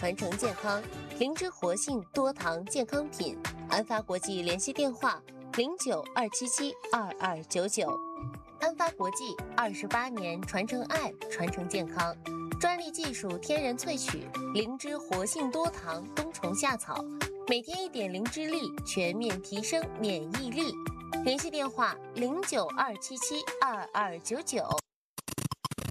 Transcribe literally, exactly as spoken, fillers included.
传承健康。灵芝活性多糖健康品，安发国际联系电话零九二七七二二九九。安发国际二十八年传承爱，传承健康，专利技术天然萃取灵芝活性多糖冬虫夏草，每天一点灵芝粒，全面提升免疫力。联系电话零九二七七二二九九。